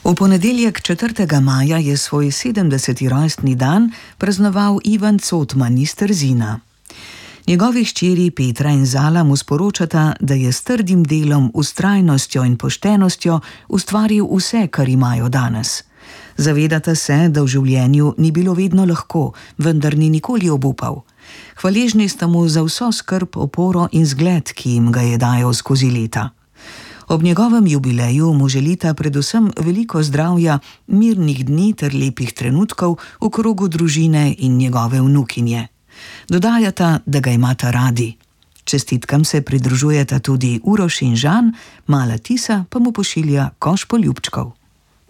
V ponedeljek 4. maja je svoj 70. rojstni dan praznoval Ivan Cotman iz Trzina. Njegovi hčeri Petra in Zala mu sporočata, da je s trdim delom, vztrajnostjo in poštenostjo ustvaril vse, kar imajo danes. Zavedata se, da v življenju ni bilo vedno lahko, vendar ni nikoli obupal. Hvaležni sta mu za vso skrb, oporo in zgled, ki jim ga je dajal skozi leta. Ob njegovem jubileju mu želita predvsem veliko zdravja, mirnih dni ter lepih trenutkov v krogu družine in njegove vnukinje. Dodajata, da ga imata radi. Čestitkam se pridružujeta tudi Uroš in Žan, mala Tisa pa mu pošilja koš poljubčkov.